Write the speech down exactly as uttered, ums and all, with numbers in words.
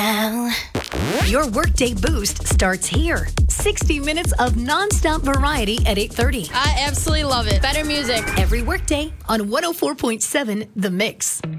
now. Your Workday Boost starts here. sixty minutes of nonstop variety at eight thirty. I absolutely love it. Better music. Every workday on one oh four point seven The Mix.